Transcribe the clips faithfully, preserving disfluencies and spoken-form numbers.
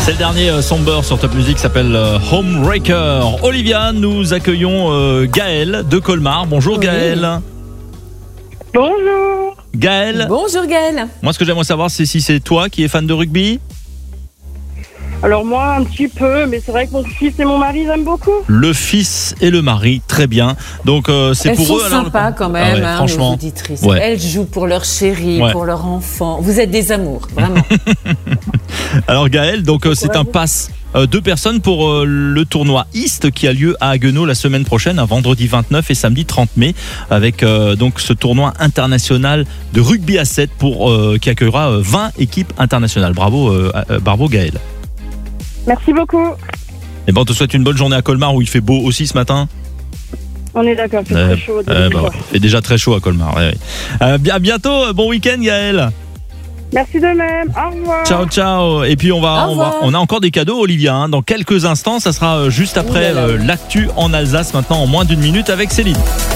C'est le dernier euh, Somber sur Top Music, s'appelle euh, Homebreaker. Olivia, nous accueillons euh, Gaël de Colmar. Bonjour oui. Gaël. Bonjour. Gaël. Bonjour Gaël. Moi, ce que j'aimerais savoir, c'est si c'est toi qui es fan de rugby. Alors moi, un petit peu, mais c'est vrai que mon fils et mon mari, ils aiment beaucoup. Le fils et le mari, très bien. Donc euh, c'est Elles pour sont eux. Alors, sympas le... quand même, ah ouais, hein, franchement. nos auditrices. Ouais. Elles jouent pour leur chéri, ouais. pour leur enfant. Vous êtes des amours, vraiment. Alors Gaël, donc euh, c'est un pass euh, deux personnes pour euh, le tournoi East qui a lieu à Haguenau la semaine prochaine, un vendredi vingt-neuf et samedi trente mai, avec euh, donc ce tournoi international de rugby à sept pour euh, qui accueillera euh, vingt équipes internationales. Bravo, euh, euh, bravo Gaël. Merci beaucoup. Et ben on te souhaite une bonne journée à Colmar où il fait beau aussi ce matin. On est d'accord, c'est euh, très chaud. Euh, bah ouais, il fait déjà très chaud à Colmar. Ouais, ouais. Euh, à bientôt, bon week-end Gaël. Merci de même, au revoir. Ciao ciao. Et puis on va, on, va on a encore des cadeaux Olivia hein. Dans quelques instants, ça sera juste après euh, l'actu en Alsace maintenant en moins d'une minute avec Céline.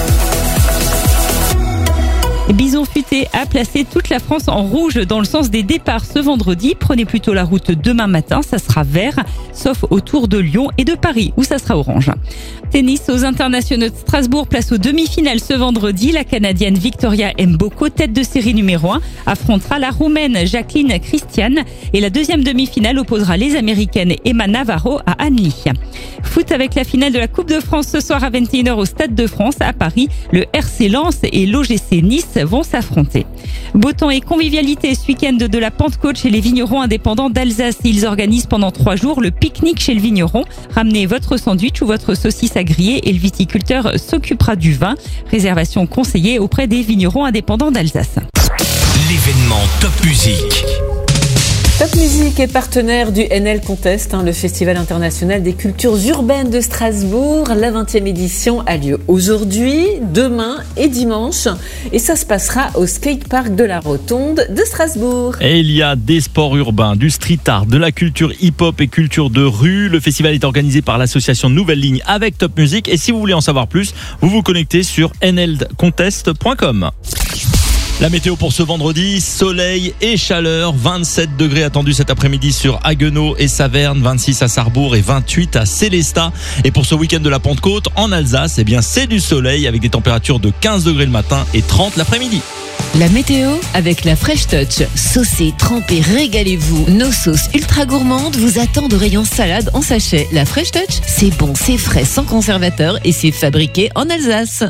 Bison Futé a placé toute la France en rouge dans le sens des départs ce vendredi. Prenez plutôt la route demain matin, ça sera vert, sauf autour de Lyon et de Paris où ça sera orange. Tennis aux internationaux de Strasbourg, place aux demi-finales ce vendredi. La Canadienne Victoria Mboko, tête de série numéro un, affrontera la Roumaine Jacqueline Christian et la deuxième demi-finale opposera les Américaines Emma Navarro à Annecy. Foot avec la finale de la Coupe de France ce soir à vingt et une heures au Stade de France à Paris. Le R C Lens et l'O G C Nice vont s'affronter. Beau temps et convivialité ce week-end de la Pentecôte chez les vignerons indépendants d'Alsace. Ils organisent pendant trois jours le pique-nique chez le vigneron. Ramenez votre sandwich ou votre saucisse à griller et le viticulteur s'occupera du vin. Réservation conseillée auprès des vignerons indépendants d'Alsace. L'événement Top Music. Top Music est partenaire du N L Contest, hein, le Festival international des cultures urbaines de Strasbourg. La vingtième édition a lieu aujourd'hui, demain et dimanche. Et ça se passera au skatepark de la Rotonde de Strasbourg. Et il y a des sports urbains, du street art, de la culture hip-hop et culture de rue. Le festival est organisé par l'association Nouvelle Ligne avec Top Music. Et si vous voulez en savoir plus, vous vous connectez sur n l contest point com. La météo pour ce vendredi, soleil et chaleur, vingt-sept degrés attendus cet après-midi sur Haguenau et Saverne, vingt-six à Sarrebourg et vingt-huit à Sélestat. Et pour ce week-end de la Pentecôte en Alsace, eh bien c'est du soleil avec des températures de quinze degrés le matin et trente l'après-midi. La météo avec la Fresh Touch. Saucez, trempez, régalez-vous. Nos sauces ultra gourmandes vous attendent au rayon salade en sachet. La Fresh Touch, c'est bon, c'est frais, sans conservateur et c'est fabriqué en Alsace.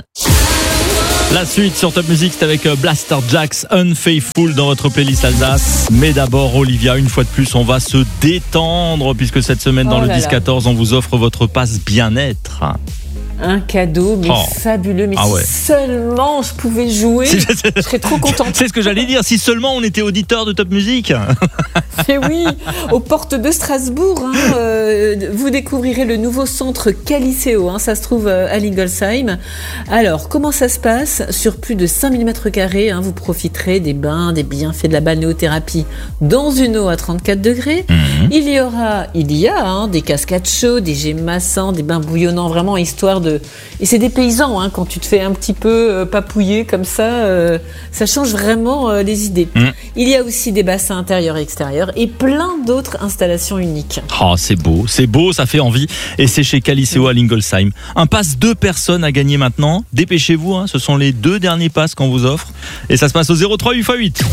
La suite sur Top Music, c'est avec Blaster Jacks Unfaithful dans votre playlist Alsace. Mais d'abord, Olivia, une fois de plus, on va se détendre puisque cette semaine dans oh le dix quatorze, on vous offre votre passe bien-être. Un cadeau, mais oh. fabuleux. Mais ah ouais. si seulement je pouvais jouer, je serais trop contente. C'est ce que j'allais dire. Si seulement on était auditeur de Top Music. Et oui, aux portes de Strasbourg, hein, euh, vous découvrirez le nouveau centre Caliceo. Hein, ça se trouve à Lingolsheim. Alors, comment ça se passe ? Sur plus de cinq mille mètres carrés, hein, vous profiterez des bains, des bienfaits de la balnéothérapie dans une eau à trente-quatre degrés. Mmh. Il y aura, il y a hein, des cascades chaudes, des jets massants, des bains bouillonnants, vraiment histoire de... Et c'est des paysans, hein, quand tu te fais un petit peu euh, papouiller comme ça, euh, ça change vraiment euh, les idées. Mmh. Il y a aussi des bassins intérieurs et extérieurs et plein d'autres installations uniques. Oh, c'est beau, c'est beau, ça fait envie. Et c'est chez Caliceo à Lingolsheim. Un pass deux personnes à gagner maintenant. Dépêchez-vous, hein, ce sont les deux derniers passes qu'on vous offre. Et ça se passe au zéro trois huit fois huit.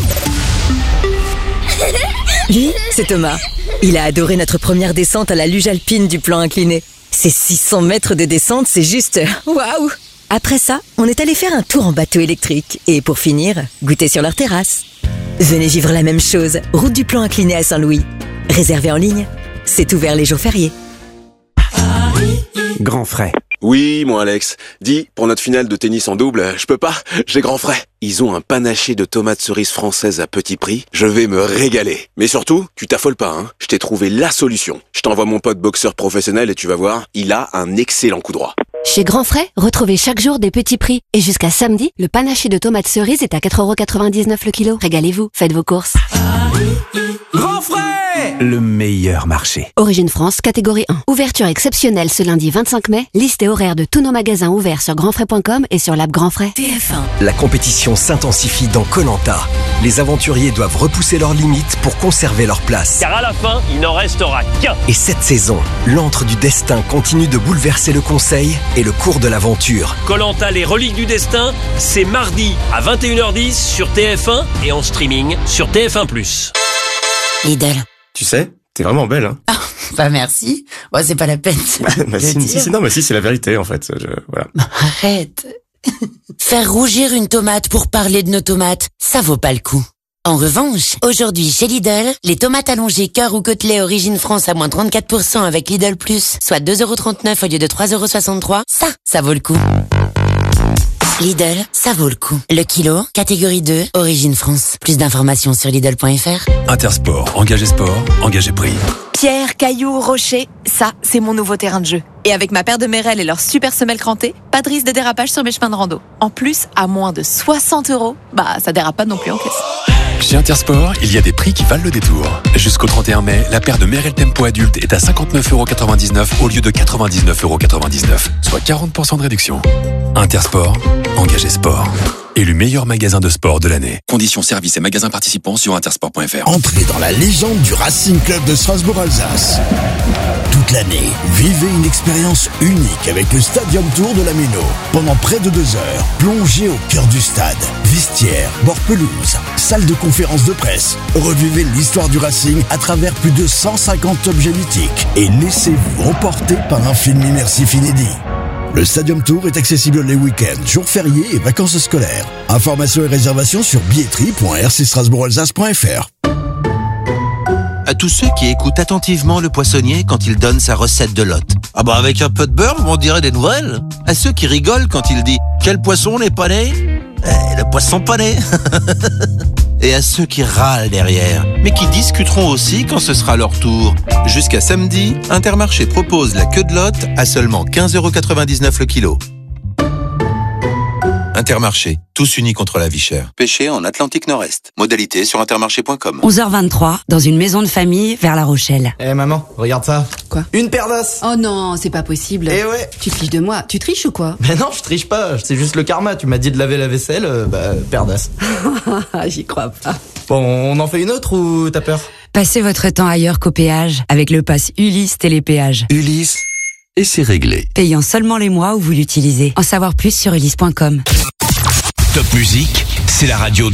Lui, c'est Thomas. Il a adoré notre première descente à la luge alpine du plan incliné. Ces six cents mètres de descente, c'est juste waouh! Après ça, on est allé faire un tour en bateau électrique. Et pour finir, goûter sur leur terrasse. Venez vivre la même chose, route du plan incliné à Saint-Louis. Réservé en ligne, c'est ouvert les jours fériés. Grand frais. Oui, mon Alex. Dis, pour notre finale de tennis en double, je peux pas, j'ai grand frais. Ils ont un panaché de tomates cerises françaises à petit prix. Je vais me régaler. Mais surtout, tu t'affoles pas, hein. Je t'ai trouvé la solution. Je t'envoie mon pote boxeur professionnel et tu vas voir, il a un excellent coup droit. Chez Grand Frais, retrouvez chaque jour des petits prix. Et jusqu'à samedi, le panaché de tomates cerises est à quatre euros quatre-vingt-dix-neuf le kilo. Régalez-vous, faites vos courses. Grand Frais! mai, le meilleur marché. Origine France, catégorie un. Ouverture exceptionnelle ce lundi vingt-cinq mai. Liste et horaire de tous nos magasins ouverts sur grandfrais point com et sur l'app Grand Frais. T F un. La compétition s'intensifie dans Koh Lanta. Les aventuriers doivent repousser leurs limites pour conserver leur place. Car à la fin, il n'en restera qu'un. Et cette saison, l'antre du destin continue de bouleverser le conseil et le cours de l'aventure. Koh Lanta, les reliques du destin, c'est mardi à vingt et une heures dix sur T F un et en streaming sur T F un plus. Lidl. Tu sais, t'es vraiment belle, hein. Ah, bah merci. Bon, c'est pas la peine. bah si, si, si, non, mais si, c'est la vérité, en fait. Je, voilà. Arrête. Faire rougir une tomate pour parler de nos tomates, ça vaut pas le coup. En revanche, aujourd'hui chez Lidl, les tomates allongées cœur ou côtelets origine France à moins trente-quatre pour cent avec Lidl Plus, soit deux euros trente-neuf au lieu de trois euros soixante-trois, ça, ça vaut le coup. Lidl, ça vaut le coup. Le kilo, catégorie deux, origine France. Plus d'informations sur Lidl point F R. Intersport, engagé sport, engagé prix. Pierre, cailloux, rocher, ça, c'est mon nouveau terrain de jeu. Et avec ma paire de Merrell et leur super semelle crantée, pas de risque de dérapage sur mes chemins de rando. En plus, à moins de soixante euros, bah ça dérape pas non plus en caisse. Chez Intersport, il y a des prix qui valent le détour. Jusqu'au trente et un mai, la paire de Merrell Tempo adulte est à cinquante-neuf euros quatre-vingt-dix-neuf au lieu de quatre-vingt-dix-neuf euros quatre-vingt-dix-neuf, soit quarante pour cent de réduction. Intersport, engagé sport. Élu meilleur magasin de sport de l'année. Conditions, services et magasins participants sur intersport point F R. Entrez dans la légende du Racing Club de Strasbourg-Alsace. Toute l'année, vivez une expérience unique avec le Stadium Tour de la Méno. Pendant près de deux heures, plongez au cœur du stade. Vestiaire, bord pelouse, salle de conférence de presse. Revivez l'histoire du Racing à travers plus de cent cinquante objets mythiques et laissez-vous emporter par un film immersif inédit. Le Stadium Tour est accessible les week-ends, jours fériés et vacances scolaires. Informations et réservations sur billetterie point r c strasbourg alsace point f r. À tous ceux qui écoutent attentivement le poissonnier quand il donne sa recette de lotte. Ah bah avec un peu de beurre, on dirait des nouvelles. À ceux qui rigolent quand il dit « Quel poisson n'est pas né ?» Eh, le poisson pané. Et à ceux qui râlent derrière, mais qui discuteront aussi quand ce sera leur tour. Jusqu'à samedi, Intermarché propose la queue de lotte à seulement quinze euros quatre-vingt-dix-neuf le kilo. Intermarché, tous unis contre la vie chère. Pêché en Atlantique Nord-Est. Modalité sur intermarché point com. onze heures vingt-trois, dans une maison de famille vers La Rochelle. Eh hey maman, regarde ça. Quoi? Une paire d'os. Oh non, c'est pas possible. Eh ouais. Tu te fiches de moi. Tu triches ou quoi? Mais non, je triche pas. C'est juste le karma. Tu m'as dit de laver la vaisselle, euh, bah, paire d'os. J'y crois pas. Bon, on en fait une autre ou t'as peur? Passez votre temps ailleurs qu'au péage avec le pass Ulysse Télépéage. Ulysse, et c'est réglé. Payant seulement les mois où vous l'utilisez. En savoir plus sur ulysse point com. Top Musique, c'est la radio